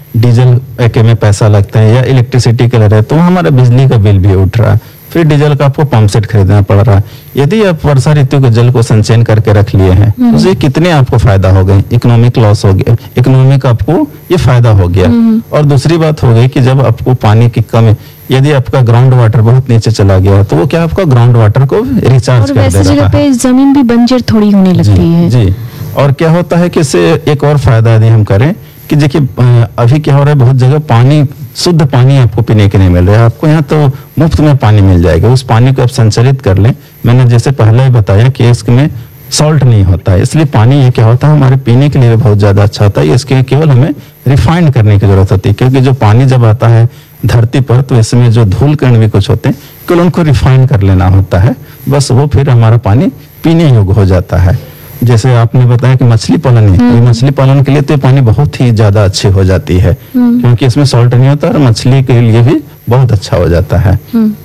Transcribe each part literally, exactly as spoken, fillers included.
Diesel के में पैसा लगता है या इलेक्ट्रिसिटी के ले रहे हैं तो हमारा बिजली का बिल भी उठ रहा है, फिर डीजल का आपको पंप सेट खरीदना पड़ रहा है। यदि आप वर्षा ऋतु के जल को संचयन करके रख लिए हैं तो उससे कितने आपको फायदा हो गए, इकोनॉमिक लॉस हो गया, इकोनॉमिक आपको ये फायदा हो गया। और दूसरी बात हो गई कि जब आपको पानी की कमी, यदि आपका ग्राउंड वाटर बहुत नीचे चला गया तो वो क्या आपका ग्राउंड वाटर को रिचार्ज कर दे रहा है। जमीन भी बंजर थोड़ी होने लगती है जी। और क्या होता है कि इससे एक और फायदा यदि हम करें कि देखिए अभी क्या हो रहा है, बहुत जगह पानी, शुद्ध पानी आपको पीने के नहीं मिल रहा है। आपको यहाँ तो मुफ्त में पानी मिल जाएगा, उस पानी को आप संचरित कर लें। मैंने जैसे पहले ही बताया कि इसमें सॉल्ट नहीं होता है, इसलिए पानी ये क्या होता है हमारे पीने के लिए बहुत ज्यादा अच्छा होता है। इसके केवल हमें रिफाइंड करने की जरूरत होती है, क्योंकि जो पानी जब आता है धरती पर तो इसमें जो धूल कण भी कुछ होते हैं केवल उनको रिफाइन कर लेना होता है, बस वो फिर हमारा पानी पीने योग्य हो जाता है। जैसे आपने बताया कि मछली पालन है, तो मछली पालन के लिए तो पानी बहुत ही ज्यादा अच्छी हो जाती है, क्योंकि इसमें सॉल्ट नहीं होता और मछली के लिए भी बहुत अच्छा हो जाता है।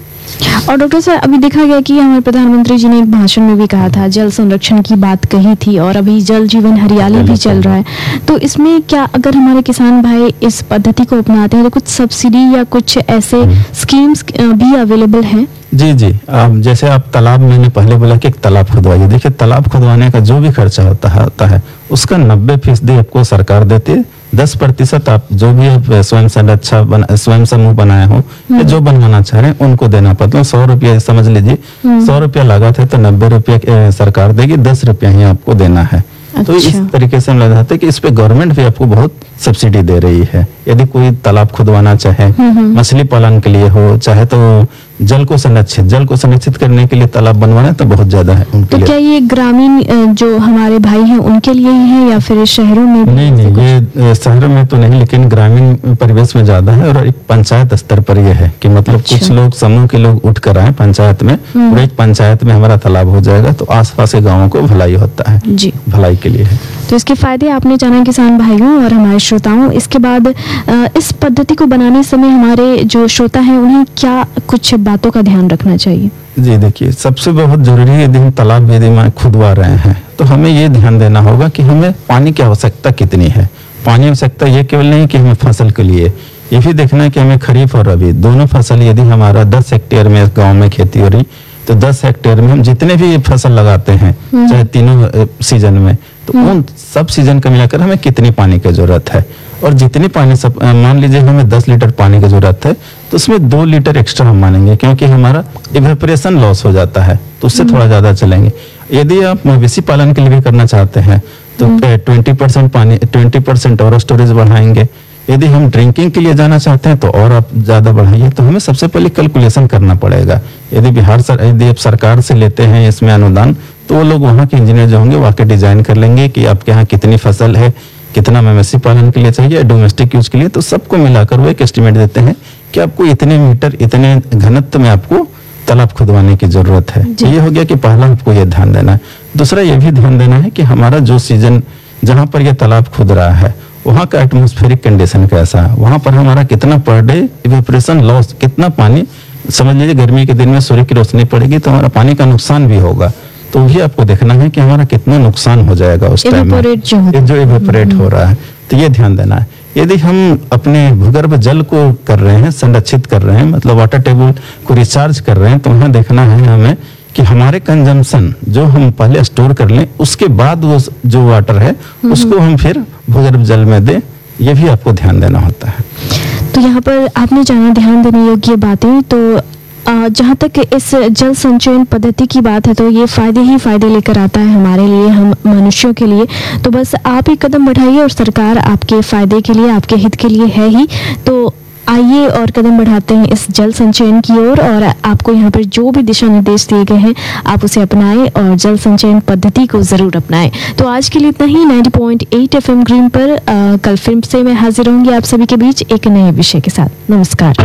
और डॉक्टर साहब, अभी देखा गया कि हमारे प्रधानमंत्री जी ने एक भाषण में भी कहा था, जल संरक्षण की बात कही थी, और अभी जल जीवन हरियाली भी चल रहा है। तो इसमें क्या अगर हमारे किसान भाई इस पद्धति को अपनाते हैं तो कुछ सब्सिडी या कुछ ऐसे स्कीम्स भी अवेलेबल हैं? जी जी, आप जैसे आप तालाब, मैंने पहले बोला कि एक तालाब खुदवाइए। देखिए तालाब खुदवाने का जो भी खर्चा होता है होता है उसका नब्बे फीसदी आपको सरकार देती है, दस प्रतिशत आप जो भी आप स्वयं संरक्षा बना, स्वयं समूह बनाए हो या जो बनवाना चाह रहे हैं उनको देना पड़ता है। सौ रुपया समझ लीजिए, सौ रुपया लागत है तो नब्बे रुपया सरकार देगी, दस रुपया ही आपको देना है। अच्छा। तो इस तरीके से हम लगाते हैं कि इस पे गवर्नमेंट भी आपको बहुत सब्सिडी दे रही है। यदि कोई तालाब खुदवाना चाहे, मछली पालन के लिए हो, चाहे तो जल को संरक्षित जल को संरक्षित करने के लिए तालाब बनवाना तो बहुत ज्यादा है उनके तो लिए। क्या ये ग्रामीण जो हमारे भाई हैं उनके लिए ही है या फिर शहरों में? नहीं नहीं, ये शहरों में तो नहीं, लेकिन ग्रामीण परिवेश में ज्यादा है। और एक पंचायत स्तर पर ये है कि मतलब अच्छा। कुछ लोग, समूह के लोग उठ कर आए पंचायत में, और एक पंचायत में हमारा तालाब हो जाएगा तो आसपास के गाँवों को भलाई होता है जी, भलाई के लिए है। तो इसके फायदे आपने जाना किसान भाइयों और हमारे श्रोताओं। इसके बाद इस पद्धति को बनाने समय हमारे जो श्रोता हैं उन्हें क्या कुछ बातों का ध्यान रखना चाहिए? जी देखिए, सबसे बहुत जरूरी है यदि हम तालाब यदि में खुदवा रहे हैं तो हमें ये ध्यान देना होगा कि हमें पानी की आवश्यकता कितनी है। पानी आवश्यकता ये केवल नहीं कि हमें फसल के लिए, ये भी देखना है कि हमें खरीफ और रबी दोनों फसल, यदि हमारा दस हेक्टेयर में गाँव में खेती हो रही तो दस हेक्टेयर में हम जितने भी फसल लगाते हैं चाहे तीनों सीजन में, तो उन सब सीजन का मिलाकर हमें कितनी पानी की जरूरत है। और जितनी पानी सब, मान लीजिए हमें दस लीटर पानी की जरूरत है तो उसमें दो लीटर एक्स्ट्रा हम मानेंगे, क्योंकि हमारा इवेपोरेशन लॉस हो जाता है तो उससे थोड़ा ज्यादा चलेंगे। यदि आप मवेशी पालन के लिए भी करना चाहते हैं तो ट्वेंटी परसेंट पानी ट्वेंटी परसेंट और स्टोरेज बढ़ाएंगे। यदि हम ड्रिंकिंग के लिए जाना चाहते हैं तो और आप ज्यादा बढ़ाइए। तो हमें सबसे पहले कैलकुलेशन करना पड़ेगा। यदि बिहार सर यदि आप सरकार से लेते हैं इसमें अनुदान तो वो लोग वहाँ के इंजीनियर जो होंगे वाकई डिजाइन कर लेंगे कि आपके यहाँ कितनी फसल है, कितना मवेशी पालन के लिए चाहिए, डोमेस्टिक यूज के लिए, तो सबको मिलाकर वो एक एस्टिमेट देते हैं कि आपको इतने मीटर इतने घनत्व में आपको तालाब खुदवाने की जरूरत है। ये हो गया कि पहला आपको ये ध्यान देना है। दूसरा ये भी ध्यान देना है कि हमारा जो सीजन जहाँ पर यह तालाब खुद रहा है वहाँ का एटमॉस्फेरिक कंडीशन कैसा है, वहाँ पर हमारा कितना पर डे इवेपोरेशन लॉस, कितना पानी, समझ लीजिए गर्मी के दिन में सूर्य की रोशनी पड़ेगी तो हमारा पानी का नुकसान भी होगा, तो भी आपको देखना है कि हमारा कितना नुकसान हो जाएगा उस टाइम में जो, जो इवेपोरेट हो रहा है। तो ये ध्यान देना है। यदि हम अपने भूगर्भ जल को कर रहे हैं, संरक्षित कर रहे हैं, मतलब वाटर टेबल को रिचार्ज कर रहे हैं, तो वहाँ देखना है हमें कि हमारे कंजम्पशन जो हम पहले स्टोर कर लें उसके बाद वो जो वाटर है उसको हम फिर भूगर्भ जल में दें, ये भी आपको ध्यान देना होता है। तो यहाँ पर आपने जाना ध्यान देने योग्य बातें। तो जहाँ तक इस जल संचयन पद्धति की बात है तो ये फायदे ही फायदे लेकर आता है हमारे लिए, हम मनुष्यों के लिए। तो बस आप ही कदम बढ़ाइए और सरकार आपके फायदे के लिए, आपके हित के लिए है ही। तो आइए और कदम बढ़ाते हैं इस जल संचयन की ओर। और, और आपको यहाँ पर जो भी दिशा निर्देश दिए गए हैं आप उसे अपनाएं और जल संचयन पद्धति को जरूर अपनाएं। तो आज के लिए इतना ही। नब्बे पॉइंट आठ एफएम ग्रीन पर आ, कल फिल्म से मैं हाजिर होंगी आप सभी के बीच एक नए विषय के साथ। नमस्कार।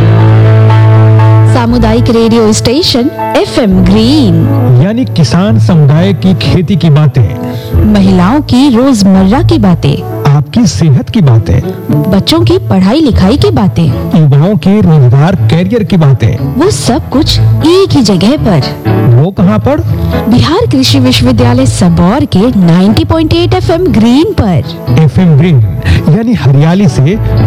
सामुदायिक रेडियो स्टेशन एफएम ग्रीन, यानी किसान समुदाय की खेती की बातें, महिलाओं की रोजमर्रा की बातें, आपकी सेहत की बातें, बच्चों की पढ़ाई लिखाई की बातें, युवाओं के रोजगार कैरियर की बातें, वो सब कुछ एक ही जगह पर। वो कहाँ पर? बिहार कृषि विश्वविद्यालय सबौर के नब्बे पॉइंट आठ एफएम ग्रीन पर। एफएम ग्रीन यानी हरियाली से